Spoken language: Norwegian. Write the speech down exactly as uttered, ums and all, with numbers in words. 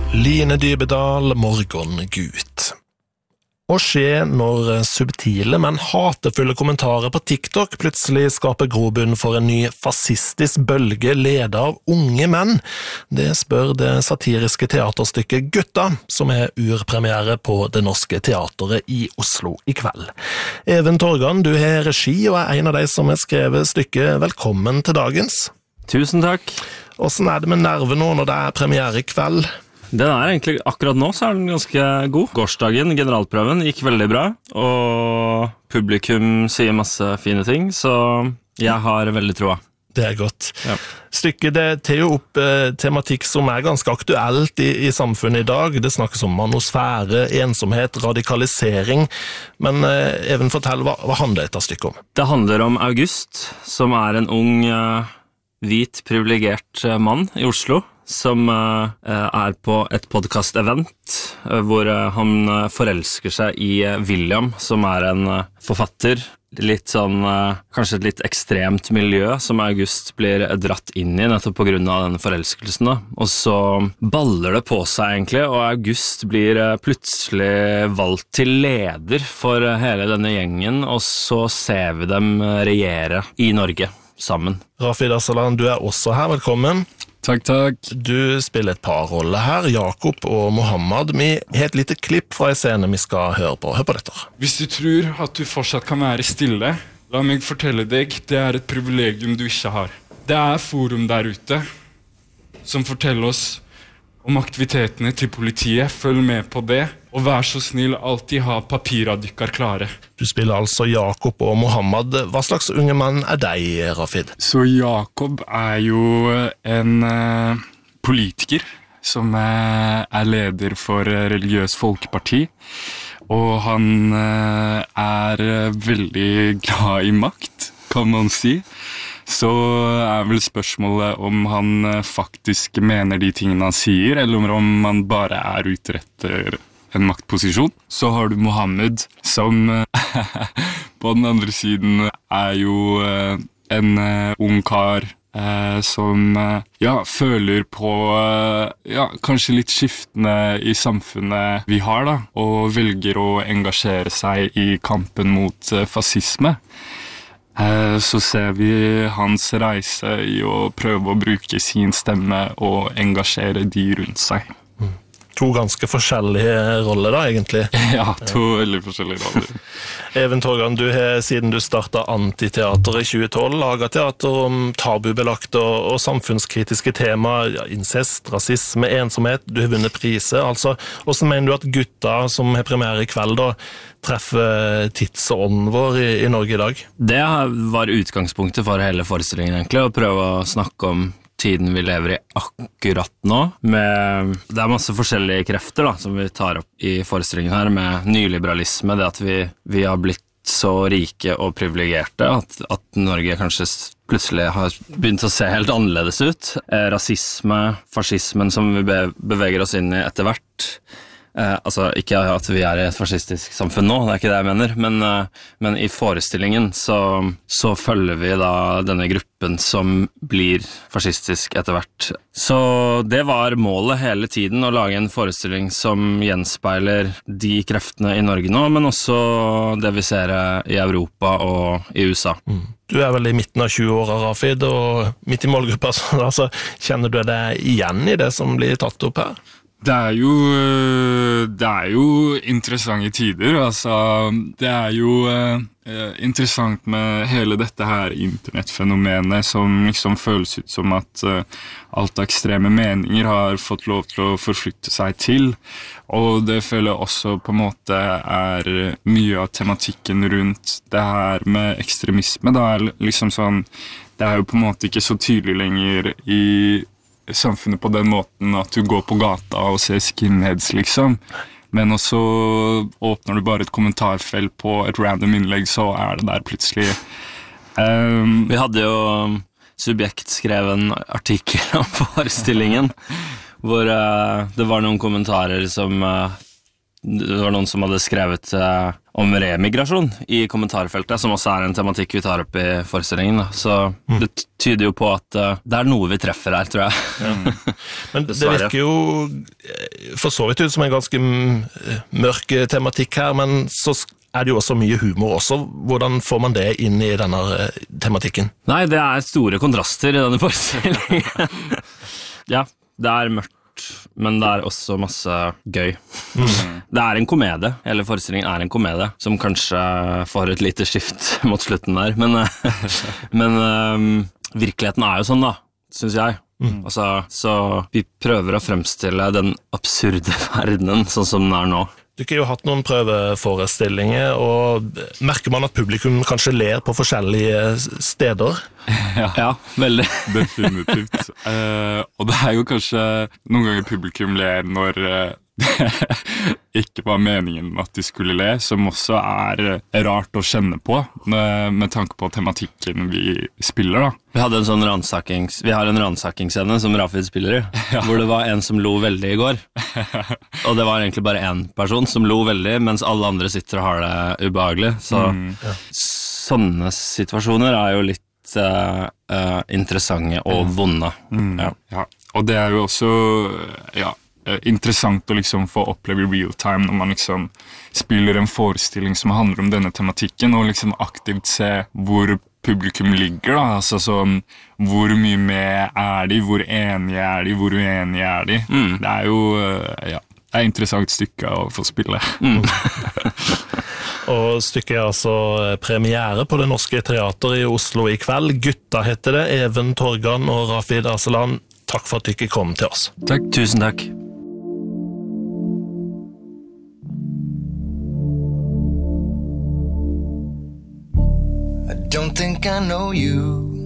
Line Dybedal, Morgongut. Hva skjer når subtile, men hatefulle kommentarer på TikTok plutselig skaper grobunn for en ny fascistisk bølge ledet av unge menn? Det spør det satiriske teaterstykket Gutta, som er urpremiere på Det Norske Teateret i Oslo i kveld. Even Torgan, du har regi og er en av de som har skrevet stykket. Velkommen til dagens. Tusen takk. Hvordan er det med nerven nå når det er premiere i kveld? Den er egentlig, akkurat nå så er den ganske god. Gårsdagen, generalprøven, gikk veldig bra, og publikum sier masse fine ting, så jeg har veldig troa. Det er godt. Ja. Stykket det tar jo opp eh, tematikk som er ganske aktuelt i, i samfunnet i dag. Det snakkes om manosfære, ensomhet, radikalisering. Men eh, Even, fortell, hva, hva handler dette stykket om? Det handler om August, som er en ung, uh, hvit, privilegert uh, mann i Oslo, som uh, er på et podcast-event uh, hvor uh, han uh, forelsker seg i uh, William, som er en uh, forfatter. Litt sånn, uh, kanskje et litt ekstremt miljø som August blir uh, dratt inn i nettopp på grunn av denne forelskelsen. Da. Og så baller det på seg egentlig, og August blir uh, plutselig valgt til leder for uh, hele denne gjengen, og så ser vi dem uh, regjere i Norge sammen. Rafid Assalan, du er også her. Velkommen. Takk, takk. Du spiller et par roller her, Jakob og Mohammed. Vi har et lite klipp fra en scene vi skal høre på. Hør på dette. Hvis du tror at du fortsatt kan være stille, la meg fortelle deg, det er et privilegium du ikke har. Det er forum der ute som forteller oss om aktivitetene til politiet. Følg med på det, og vær så snill, alltid ha papiradykker klare. Du spiller altså Jakob og Mohammed. Hva slags unge mann er deg, Rafid? Så Jakob er jo en uh, politiker som uh, er leder for uh, Religiøs Folkeparti, og han uh, er uh, veldig glad i makt, kan man si. Så er vel spørsmålet om han faktisk mener de tingene han sier, eller om han bare er ute etter en maktposisjon. Så har du Mohammed, som på den andre siden er jo en ung kar som ja, føler på ja, kanskje litt skiftende i samfunnet vi har, da, og velger å engasjere seg i kampen mot fascisme. Så ser vi hans reise i å prøve å bruke sin stemme og engasjere de rundt seg. Mm. To ganske forskjellige roller da, egentlig. Ja, to ja. veldig forskjellige roller. Even Torgan, du har siden du startet Antiteater i tjue tolv laget teater om tabubelagte og, og samfunnskritiske tema, ja, incest, rasisme, ensomhet. Du har vunnet priser. Altså, hvordan mener du at Gutta, som har premiere i kveld, da, treffer tidsånden vår i, i Norge i dag? Det var utgangspunktet for hele forestillingen egentlig, å prøve å snakke om tiden vi lever i akkurat nå. Med, det er masse forskjellige krefter da, som vi tar opp i forestillingen her, med nyliberalisme, det at vi, vi har blitt så rike og privilegerte, at, at Norge kanskje plutselig har begynt å se helt annerledes ut. Eh, rasisme, fascismen som vi be, beveger oss inn i etter hvert. Eh, altså, ikke at vi er i et fascistisk samfunn nå, det er ikke det jeg mener, men, eh, men i forestillingen så, så følger vi da denne gruppen som blir fascistisk etter hvert. Så det var målet hele tiden, å lage en forestilling som gjenspeiler de kreftene i Norge nå, men også det vi ser i Europa og i U S A. Mm. Du er vel i midten av tjue år, Rafid, og midt i målgruppa, altså, kjenner du deg igjen i det som blir tatt opp her? Det er jo, det er jo interessante tider, altså, det er jo eh, interessant med hele dette her internettfenomenet som liksom føles ut som at eh, alt ekstreme meninger har fått lov til å forflytte seg til, og det føler jeg også på en måte er mye av tematikken rundt det her med ekstremisme. Det er liksom sånn, det er jo på en måte ikke så tydelig lenger i samfunnet på den måten at du går på gata og ser skinheads liksom, men også åpner du bare et kommentarfelt på et random innlegg, så er det der plutselig. Um, Vi hadde jo Subjekt skrev en artikkel om forestillingen, hvor uh, det var noen kommentarer som uh, det var noen som hadde skrevet uh, om remigrasjon i kommentarfeltet, som også er en tematikk vi tar opp i forestillingen. Da. Så mm. det tyder jo på at uh, det er noe vi treffer her, tror jeg. Ja. Men det virker jo for så vidt ut som en ganske mørk tematikk her, men så er det jo også mye humor også. Hvordan får man det inn i denne tematikken? Nei, det er store kontraster i denne forestillingen. Ja, det er mørkt, men det er også masse gøy. Mm. Det er en komedie, hele forestillingen er en komedie, som kanskje får et lite skift mot slutten der, men, men um, virkeligheten er jo sånn da, synes jeg. Mm. Altså, så vi prøver å fremstille den absurde verdenen sånn som den er nå. Du har jo hatt noen prøveforestillinger, og merker man at publikum kanskje ler på forskjellige steder? Ja, ja veldig. Definitivt. Uh, og det er jo kanskje noen ganger publikum ler når uh, det ikke var meningen at de skulle le, som også er rart å kjenne på, med, med tanke på tematikken vi spiller da. Vi hadde en sånn ransakings, vi har en ransakingsscene som Rafid spiller i, ja. Hvor det var en som lo veldig i går. Og det var egentlig bare en person som lo veldig, mens alle andre sitter og har det ubehagelig. Så mm, ja. Sånne situasjoner er jo litt uh, uh, interessante og vonde. Mm, ja. Ja. Og det er jo også, ja, interessant å liksom få oppleve i real time når man liksom spiller en forestilling som handler om denne tematikken, og liksom aktivt se hvor publikum ligger da, altså sånn, hvor mye med er de, hvor enige er de, hvor uenige er de. Mm. Det er jo, ja, det er et interessant stykke å få spille. Mm. Og stykket er altså premiere på Det Norske Teater i Oslo i kveld. Gutta heter det, Even Torgan og Rafid Arsalan. Takk for at du ikke kom til oss. Takk. Tusen takk. I don't think I know you.